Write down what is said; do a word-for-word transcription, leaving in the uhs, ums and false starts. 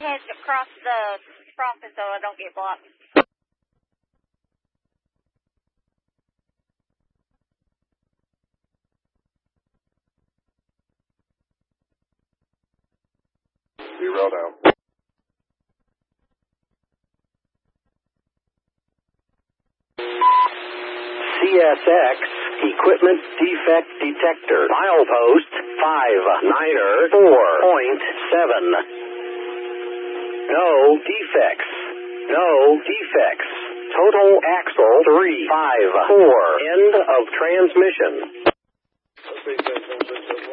Head across the crossing so I don't get blocked. Zero down. C S X Equipment Defect Detector. Milepost five niner four point seven. No defects. No defects. Total axle three five four. End of transmission.